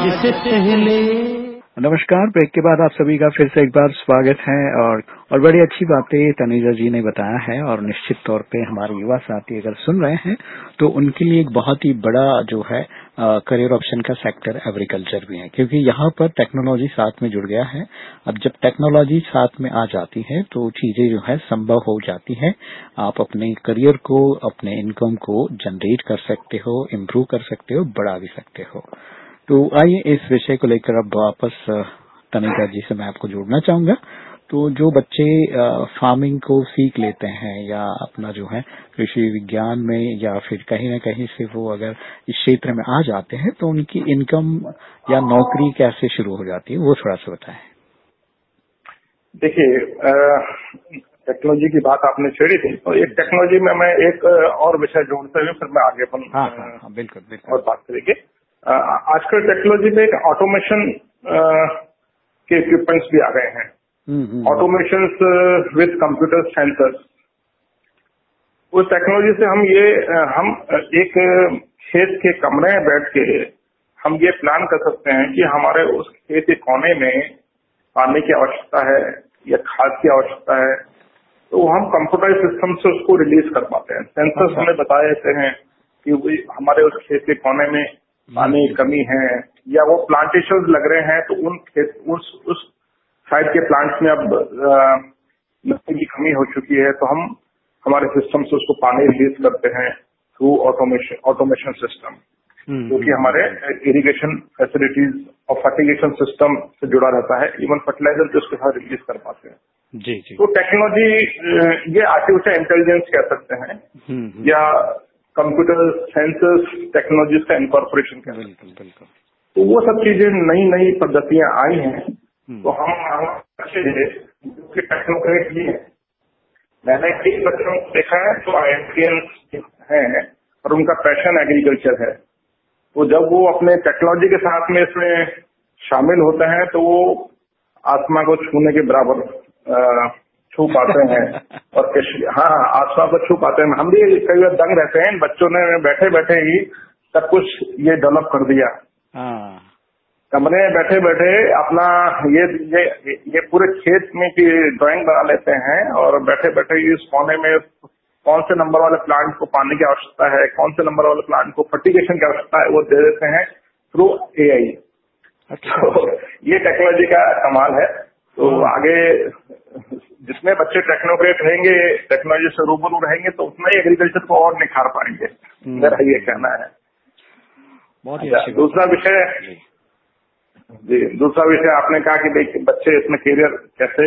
आज से पहले। नमस्कार। ब्रेक के बाद आप सभी का फिर से एक बार स्वागत है और बड़ी अच्छी बातें तनुजा जी ने बताया है और निश्चित तौर पे हमारे युवा साथी अगर सुन रहे हैं तो उनके लिए एक बहुत ही बड़ा जो है करियर ऑप्शन का सेक्टर एग्रीकल्चर भी है, क्योंकि यहाँ पर टेक्नोलॉजी साथ में जुड़ गया है। अब जब टेक्नोलॉजी साथ में आ जाती है तो चीजें जो है संभव हो जाती है। आप अपने करियर को, अपने इनकम को जनरेट कर सकते हो, इम्प्रूव कर सकते हो, बढ़ा भी सकते हो। तो आइए इस विषय को लेकर अब वापस तनिका जी से मैं आपको जोड़ना चाहूंगा। तो जो बच्चे फार्मिंग को सीख लेते हैं या अपना जो है कृषि विज्ञान में या फिर कहीं ना कहीं से वो अगर इस क्षेत्र में आ जाते हैं तो उनकी इनकम या नौकरी कैसे शुरू हो जाती है, वो थोड़ा सा बताएं। देखिए, टेक्नोलॉजी की बात आपने छेड़ी थी, तो एक टेक्नोलॉजी में मैं एक और विषय जोड़ते हुए फिर मैं आगे हाँ, बिल्कुल और बात करेंगे। आजकल टेक्नोलॉजी में एक ऑटोमेशन के इक्विपमेंट्स भी आ गए हैं। Automation with computer sensors. उस टेक्नोलॉजी से हम एक खेत के कमरे में बैठ के हम ये प्लान कर सकते हैं कि हमारे उस खेत के कोने में पानी की आवश्यकता है या खाद की आवश्यकता है, तो हम कंप्यूटराइज सिस्टम से उसको रिलीज कर पाते हैं। सेंसर्स हमें बता देते हैं कि हमारे उस खेत के कोने में पानी की कमी है या वो प्लांटेशन लग रहे हैं, तो उस साइड के प्लांट्स में अब मिट्टी की कमी हो चुकी है, तो हम हमारे सिस्टम से उसको पानी रिलीज करते हैं थ्रू ऑटोमेशन सिस्टम, जो कि हमारे इरिगेशन फैसिलिटीज और फर्टिगेशन सिस्टम से जुड़ा रहता है। इवन फर्टिलाइजर भी उसके साथ रिलीज कर पाते हैं। जी। तो टेक्नोलॉजी ये आर्टिफिशियल इंटेलिजेंस कह सकते हैं या कंप्यूटर सेंसर्स टेक्नोलॉजीज का इनकॉर्पोरेशन कह सकते हैं। बिल्कुल। तो वो सब चीजें नई पद्धतियां आई हैं, तो हम अच्छे टेक्नोक्रेट भी हैं। मैंने कई बच्चों को देखा है जो IITians हैं और उनका पैशन एग्रीकल्चर है, तो जब वो अपने टेक्नोलॉजी के साथ में इसमें शामिल होते हैं तो वो आत्मा को छूने के बराबर छू पाते हैं और आत्मा को छू पाते हैं। हम भी कई बार दंग रहते हैं, बच्चों ने बैठे बैठे ही सब कुछ ये डेवलप कर दिया। कमरे में बैठे बैठे अपना ये पूरे खेत में की ड्राइंग बना लेते हैं और बैठे बैठे इस कोने में कौन से नंबर वाले प्लांट को पानी की आवश्यकता है, कौन से नंबर वाले प्लांट को फर्टिगेशन की आवश्यकता है, वो दे देते हैं थ्रू AI। तो ये टेक्नोलॉजी का कमाल है। तो आगे जितने बच्चे टेक्नोक्रेट रहेंगे, टेक्नोलॉजी से रूबरू रहेंगे, तो उतना ही एग्रीकल्चर को और निखार पाएंगे। मेरा ये कहना है। बहुत ही अच्छा। दूसरा विषय आपने कहा कि देखिए बच्चे इसमें करियर कैसे